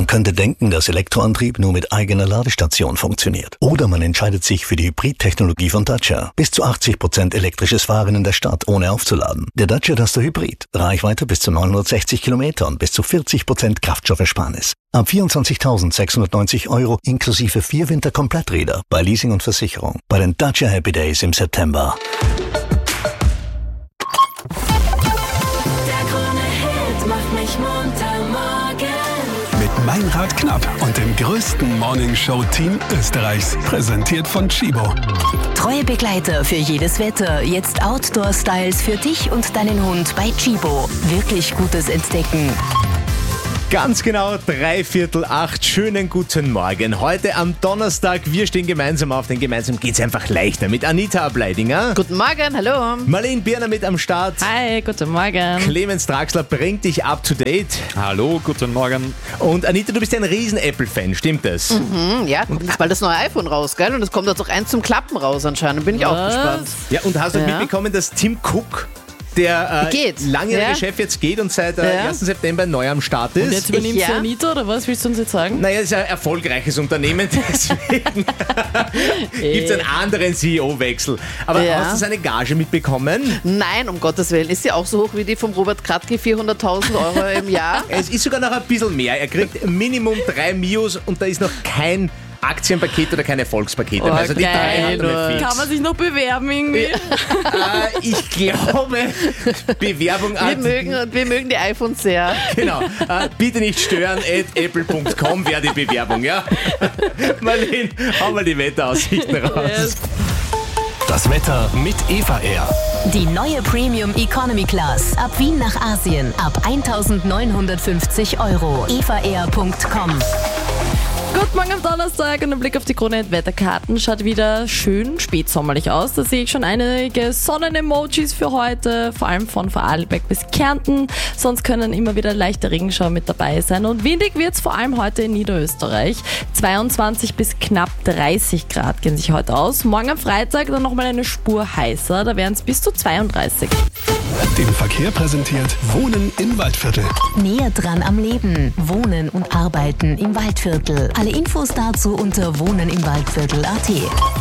könnte denken, dass Elektroantrieb nur mit eigener Ladestation funktioniert. Oder man entscheidet sich für die Hybrid-Technologie von Dacia. Bis zu 80% elektrisches Fahren in der Stadt, ohne aufzuladen. Der Dacia Duster Hybrid. Reichweite bis zu 960 Kilometer und bis zu 40% Kraftstoffersparnis. Ab 24.690 € inklusive 4 Winterkompletträder bei Leasing und Versicherung. Bei den Dacia Happy Days im September. Mit Meinrad Knapp und dem größten Morningshow-Team Österreichs. Präsentiert von Chibo. Treue Begleiter für jedes Wetter. Jetzt Outdoor-Styles für dich und deinen Hund bei Chibo. Wirklich gutes Entdecken. Ganz genau 7:45. Schönen guten Morgen. Heute am Donnerstag, wir stehen gemeinsam auf, denn gemeinsam geht's einfach leichter. Mit Anita Ableidinger. Guten Morgen, hallo. Marlene Birner mit am Start. Hi, guten Morgen. Clemens Draxler bringt dich up to date. Hallo, guten Morgen. Und Anita, du bist ja ein riesen Apple-Fan, stimmt das? Ja, kommt jetzt bald das neue iPhone raus, gell? Und es kommt jetzt auch eins zum Klappen raus anscheinend. Bin ich auch gespannt. Ja, und hast du mitbekommen, dass Tim Cook, der langjährige Chef, jetzt geht und seit 1. September neu am Start ist? Und jetzt übernimmt sie Anita, oder was willst du uns jetzt sagen? Naja, es ist ein erfolgreiches Unternehmen, deswegen gibt es einen anderen CEO-Wechsel. Aber hast du seine Gage mitbekommen? Nein, um Gottes Willen. Ist sie auch so hoch wie die vom Robert Kratky, 400.000 € im Jahr? Es ist sogar noch ein bisschen mehr. Er kriegt Minimum 3 Mios und da ist noch kein Aktienpaket oder keine Erfolgspakete. Also die 3 hat er fix. Kann man sich noch bewerben irgendwie? Ich glaube, Bewerbung an. Wir mögen die iPhones sehr. Genau. Bitte nicht stören, @apple.com wäre die Bewerbung, ja? Marlene, hauen wir die Wetteraussichten raus. Yes. Das Wetter mit Eva Air. Die neue Premium Economy Class. Ab Wien nach Asien. Ab 1.950 €. evaair.com. Guten Morgen am Donnerstag und ein Blick auf die Krone-Wetterkarten. Schaut wieder schön spätsommerlich aus. Da sehe ich schon einige Sonnen-Emojis für heute, vor allem von Vorarlberg bis Kärnten. Sonst können immer wieder leichte Regenschauer mit dabei sein. Und windig wird es vor allem heute in Niederösterreich. 22 bis knapp 30 Grad gehen sich heute aus. Morgen am Freitag dann nochmal eine Spur heißer. Da wären es bis zu 32. Den Verkehr präsentiert Wohnen im Waldviertel. Näher dran am Leben. Wohnen und Arbeiten im Waldviertel. Alle Infos dazu unter wohnenimwaldviertel.at.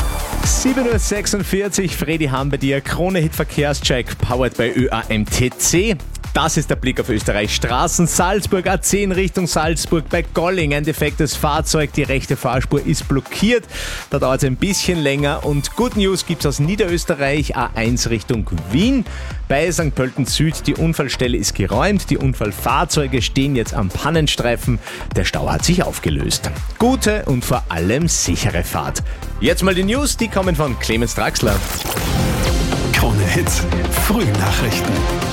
7:46 Uhr, Fredi Ham bei dir. Krone-Hit-Verkehrscheck, powered by ÖAMTC. Das ist der Blick auf Österreichs Straßen. Salzburg A10 Richtung Salzburg bei Golling. Ein defektes Fahrzeug, die rechte Fahrspur ist blockiert. Da dauert es ein bisschen länger. Und Good News gibt es aus Niederösterreich, A1 Richtung Wien. Bei St. Pölten Süd, die Unfallstelle ist geräumt. Die Unfallfahrzeuge stehen jetzt am Pannenstreifen. Der Stau hat sich aufgelöst. Gute und vor allem sichere Fahrt. Jetzt mal die News, die kommen von Clemens Draxler. Krone Hits, Frühnachrichten.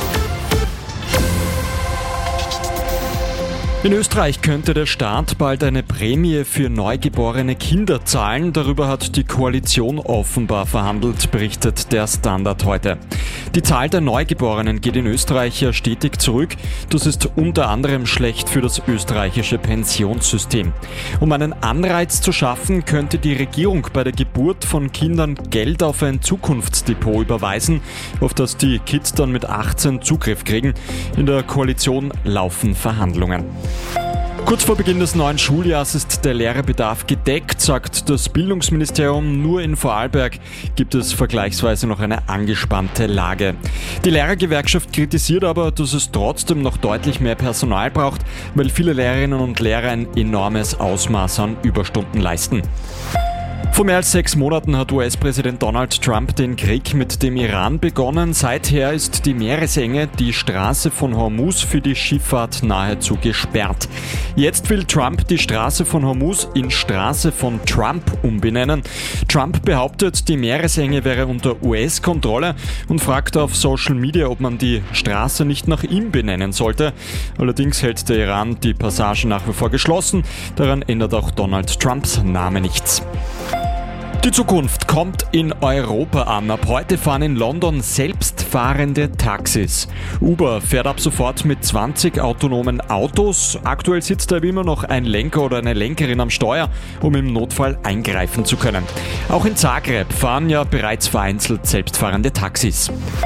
In Österreich könnte der Staat bald eine Prämie für neugeborene Kinder zahlen. Darüber hat die Koalition offenbar verhandelt, berichtet der Standard heute. Die Zahl der Neugeborenen geht in Österreich ja stetig zurück. Das ist unter anderem schlecht für das österreichische Pensionssystem. Um einen Anreiz zu schaffen, könnte die Regierung bei der Geburt von Kindern Geld auf ein Zukunftsdepot überweisen, auf das die Kids dann mit 18 Zugriff kriegen. In der Koalition laufen Verhandlungen. Kurz vor Beginn des neuen Schuljahrs ist der Lehrerbedarf gedeckt, sagt das Bildungsministerium. Nur in Vorarlberg gibt es vergleichsweise noch eine angespannte Lage. Die Lehrergewerkschaft kritisiert aber, dass es trotzdem noch deutlich mehr Personal braucht, weil viele Lehrerinnen und Lehrer ein enormes Ausmaß an Überstunden leisten. Vor mehr als 6 Monaten hat US-Präsident Donald Trump den Krieg mit dem Iran begonnen. Seither ist die Meeresenge, die Straße von Hormuz, für die Schifffahrt nahezu gesperrt. Jetzt will Trump die Straße von Hormuz in Straße von Trump umbenennen. Trump behauptet, die Meeresenge wäre unter US-Kontrolle und fragt auf Social Media, ob man die Straße nicht nach ihm benennen sollte. Allerdings hält der Iran die Passage nach wie vor geschlossen. Daran ändert auch Donald Trumps Name nichts. Die Zukunft kommt in Europa an. Ab heute fahren in London selbstfahrende Taxis. Uber fährt ab sofort mit 20 autonomen Autos. Aktuell sitzt da immer noch ein Lenker oder eine Lenkerin am Steuer, um im Notfall eingreifen zu können. Auch in Zagreb fahren ja bereits vereinzelt selbstfahrende Taxis.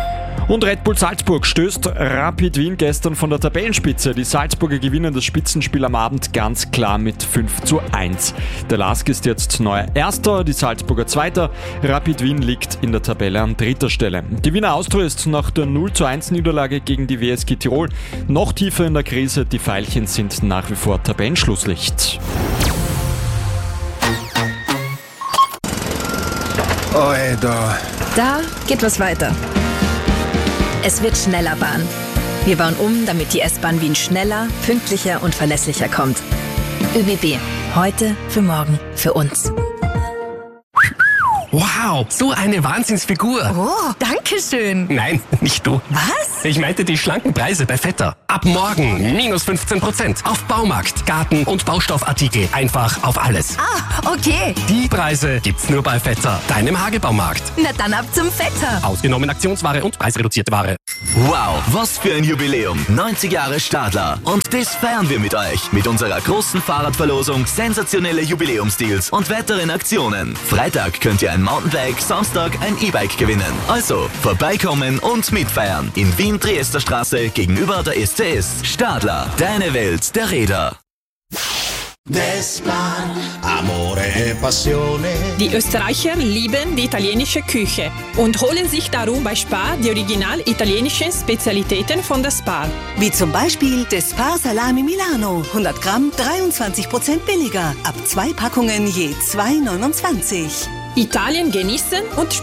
Und Red Bull Salzburg stößt Rapid Wien gestern von der Tabellenspitze. Die Salzburger gewinnen das Spitzenspiel am Abend ganz klar mit 5:1. Der LASK ist jetzt neuer Erster, die Salzburger Zweiter. Rapid Wien liegt in der Tabelle an 3. Stelle. Die Wiener Austria ist nach der 0:1 Niederlage gegen die WSG Tirol noch tiefer in der Krise. Die Veilchen sind nach wie vor Tabellenschlusslicht. Da geht was weiter. Es wird schneller Bahn. Wir bauen um, damit die S-Bahn Wien schneller, pünktlicher und verlässlicher kommt. ÖBB. Heute, für morgen, für uns. Wow, so eine Wahnsinnsfigur. Oh, danke schön. Nein, nicht du. Was? Ich meinte die schlanken Preise bei Vetter. Ab morgen minus 15% auf Baumarkt, Garten- und Baustoffartikel. Einfach auf alles. Ah, okay. Die Preise gibt's nur bei Vetter, deinem Hagebaumarkt. Na dann ab zum Vetter. Ausgenommen Aktionsware und preisreduzierte Ware. Wow, was für ein Jubiläum. 90 Jahre Stadler. Und das feiern wir mit euch. Mit unserer großen Fahrradverlosung, sensationelle Jubiläumsdeals und weiteren Aktionen. Freitag könnt ihr ein Mountainbike, Samstag ein E-Bike gewinnen. Also vorbeikommen und mitfeiern. In Wien, Triester Straße, gegenüber der SCS. Stadler, deine Welt der Räder. Die Österreicher lieben die italienische Küche und holen sich darum bei Spar die original italienischen Spezialitäten von der Spar. Wie zum Beispiel das Spar Salami Milano. 100 Gramm, 23% billiger. Ab 2 Packungen je 2,29. Italien genießen und